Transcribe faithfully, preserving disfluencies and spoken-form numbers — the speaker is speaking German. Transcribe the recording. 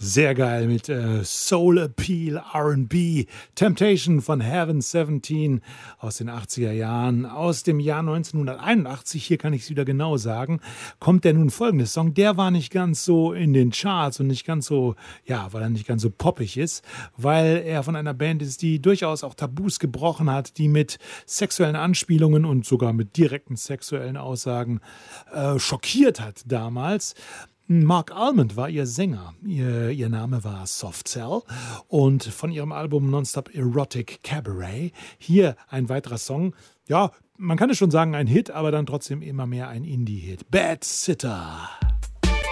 Sehr geil mit äh, Soul Appeal R and B. Temptation von Heaven siebzehn aus den achtziger Jahren. Aus dem Jahr neunzehnhunderteinundachtzig, hier kann ich es wieder genau sagen, kommt der nun folgende Song. Der war nicht ganz so in den Charts und nicht ganz so, ja, weil er nicht ganz so poppig ist, weil er von einer Band ist, die durchaus auch Tabus gebrochen hat, die mit sexuellen Anspielungen und sogar mit direkten sexuellen Aussagen äh, schockiert hat damals. Mark Almond war ihr Sänger. Ihr, ihr Name war Soft Cell und von ihrem Album Nonstop Erotic Cabaret hier ein weiterer Song. Ja, man kann es schon sagen, ein Hit, aber dann trotzdem immer mehr ein Indie-Hit. Bad Sitter.